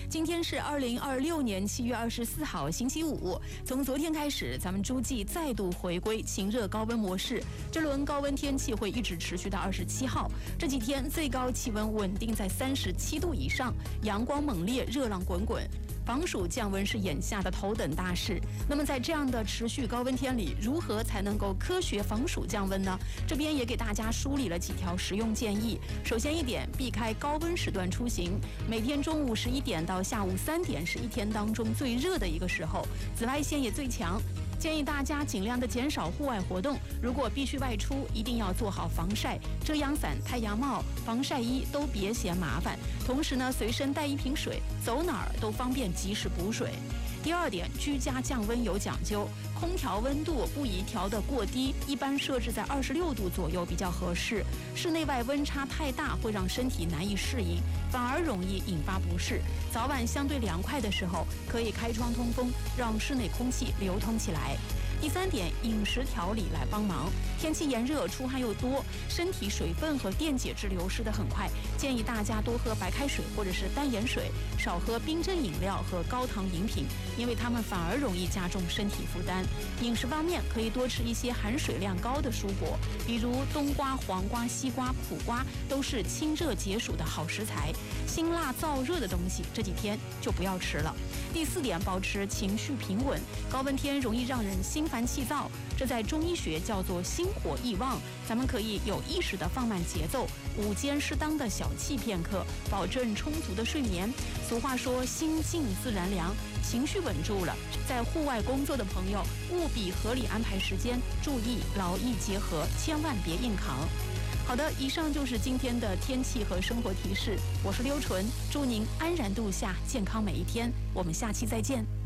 今天是2026年7月24号，星期五。从昨天开始，咱们诸暨再度回归晴热高温模式。这轮高温天气会一直持续到27号。这几天最高气温稳定在37度以上，阳光猛烈，热浪滚滚。防暑降温是眼下的头等大事。那么在这样的持续高温天里，如何才能够科学防暑降温呢？这边也给大家梳理了几条实用建议。首先一点，避开高温时段出行。每天中午11点到下午3点是一天当中最热的一个时候，紫外线也最强。建议大家尽量的减少户外活动，如果必须外出，一定要做好防晒，遮阳伞、太阳帽、防晒衣都别嫌麻烦。同时呢，随身带一瓶水，走哪儿都方便及时补水。第二点，居家降温有讲究，空调温度不宜调得过低，一般设置在26度左右比较合适。室内外温差太大会让身体难以适应，反而容易引发不适。早晚相对凉快的时候，可以开窗通风，让室内空气流通起来。第三点，饮食调理来帮忙。天气炎热，出汗又多，身体水分和电解质流失得很快，建议大家多喝白开水或者是淡盐水，少喝冰镇饮料和高糖饮品，因为它们反而容易加重身体负担。饮食方面，可以多吃一些含水量高的蔬果，比如冬瓜、黄瓜、西瓜、苦瓜，都是清热解暑的好食材。辛辣燥热的东西这几天就不要吃了。第四点，保持情绪平稳。高温天容易让人心烦气躁，这在中医学叫做心火易旺。咱们可以有意识地放慢节奏，午间适当的小憩片刻，保证充足的睡眠。俗话说，心静自然凉，情绪稳住了，在户外工作的朋友务必合理安排时间，注意劳逸结合，千万别硬扛。好的，以上就是今天的天气和生活提示。我是刘纯，祝您安然度夏，健康每一天。我们下期再见。